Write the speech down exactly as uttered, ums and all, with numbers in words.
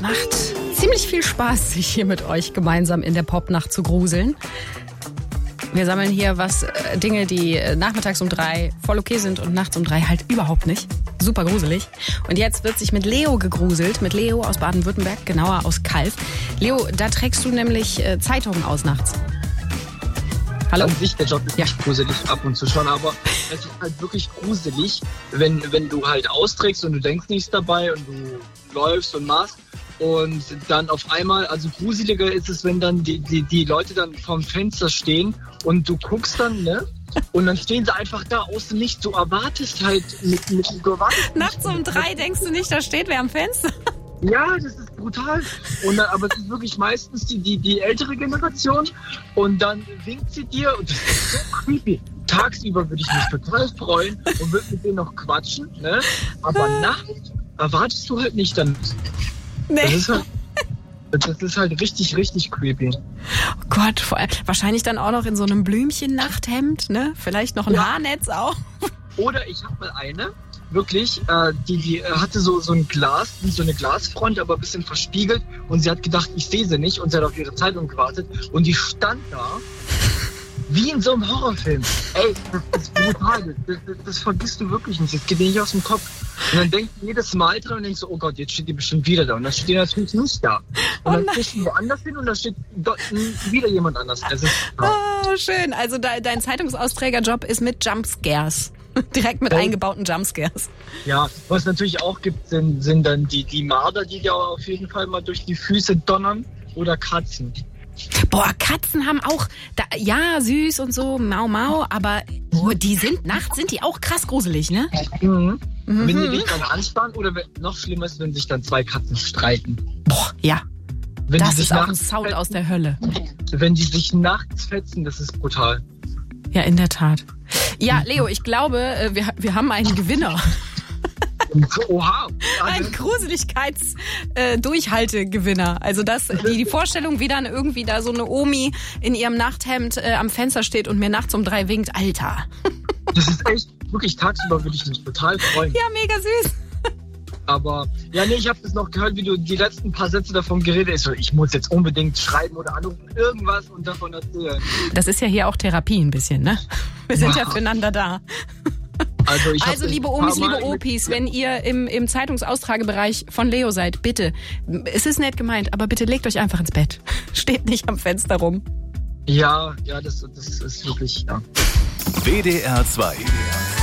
macht ziemlich viel Spaß, sich hier mit euch gemeinsam in der Popnacht zu gruseln. Wir sammeln hier was, äh, Dinge, die äh, nachmittags um drei voll okay sind und nachts um drei halt überhaupt nicht. Super gruselig. Und jetzt wird sich mit Leo gegruselt, mit Leo aus Baden-Württemberg, genauer aus Calw. Leo, da trägst du nämlich äh, Zeitungen aus nachts. Hallo? An sich, der Job ist ja. nicht gruselig, ab und zu schon, aber es ist halt wirklich gruselig, wenn, wenn du halt austrägst und du denkst nichts dabei und du läufst und machst. Und dann auf einmal, also gruseliger ist es, wenn dann die, die, die Leute dann vorm Fenster stehen und du guckst dann, ne? Und dann stehen sie einfach da aus dem Nichts. Du erwartest halt mit, mit du erwartest Nachts um drei denkst du nicht, da steht wer am Fenster? Ja, das ist brutal. Und dann, aber es ist wirklich meistens die, die, die ältere Generation und dann winkt sie dir und das ist so creepy. Tagsüber würde ich mich total freuen und würde mit denen noch quatschen, ne? Aber nachts erwartest du halt nicht dann. Nee. Das ist halt, das ist halt richtig, richtig creepy. Oh Gott, vor allem, wahrscheinlich dann auch noch in so einem Blümchen-Nachthemd, ne? Vielleicht noch ein ja. Haarnetz auch. Oder ich habe mal eine, wirklich, äh, die, die hatte so, so ein Glas, so eine Glasfront, aber ein bisschen verspiegelt und sie hat gedacht, ich sehe sie nicht und sie hat auf ihre Zeitung gewartet und die stand da wie in so einem Horrorfilm. Ey, das ist brutal, das, das, das vergisst du wirklich nicht, das geht dir nicht aus dem Kopf. Und dann denkst du jedes Mal dran und denkst so, oh Gott, jetzt steht die bestimmt wieder da und dann steht die natürlich nicht da. Und dann gehst du woanders hin und dann steht dort wieder jemand anders. Das ist oh, schön, also de- dein Zeitungsausträgerjob ist mit Jumpscares. Direkt mit hey. eingebauten Jumpscares. Ja, was es natürlich auch gibt, sind, sind dann die, die Marder, die dir auf jeden Fall mal durch die Füße donnern oder Katzen. Boah, Katzen haben auch, da, ja, süß und so, mau mau, aber oh, die sind nachts, sind die auch krass gruselig, ne? Mhm. Mhm. Wenn die dich dann anstarren oder wenn, noch schlimmer ist, wenn sich dann zwei Katzen streiten. Boah, ja. Wenn das die ist sich auch ein nachts Sound fetzen, aus der Hölle. Wenn die sich nachts fetzen, das ist brutal. Ja, in der Tat. Ja, Leo, ich glaube, wir, wir haben einen Gewinner. Oha! Ein Gruseligkeits-Durchhaltegewinner. Also das, die, die Vorstellung, wie dann irgendwie da so eine Omi in ihrem Nachthemd äh, am Fenster steht und mir nachts um drei winkt, Alter. Das ist echt, wirklich tagsüber würde ich mich total freuen. Ja, mega süß. Aber, ja, nee, ich habe das noch gehört, wie du die letzten paar Sätze davon geredet hast. Ich muss jetzt unbedingt schreiben oder anrufen, irgendwas und davon erzählen. Das ist ja hier auch Therapie ein bisschen, ne? Wir sind ja, ja füreinander da. Also, ich also liebe Omis, liebe Opis, wenn ihr im, im Zeitungsaustragebereich von Leo seid, bitte, es ist nett gemeint, aber bitte legt euch einfach ins Bett. Steht nicht am Fenster rum. Ja, ja, das, das ist wirklich, ja. W D R zwei.